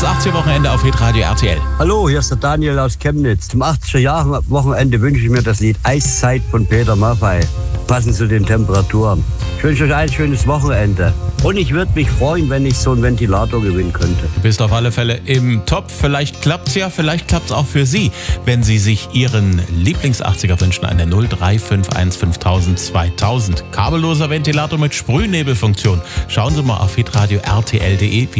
Das 80er-Wochenende auf Hitradio RTL. Hallo, hier ist der Daniel aus Chemnitz. Zum 80er-Jahre-Wochenende wünsche ich mir das Lied Eiszeit von Peter Maffay. Passend zu den Temperaturen. Ich wünsche euch ein schönes Wochenende. Und ich würde mich freuen, wenn ich so einen Ventilator gewinnen könnte. Du bist auf alle Fälle im Topf. Vielleicht klappt's ja, vielleicht klappt's auch für Sie. Wenn Sie sich Ihren Lieblings-80er wünschen, an der 0351 5000 2000. Kabelloser Ventilator mit Sprühnebelfunktion. Schauen Sie mal auf hitradio RTL.de.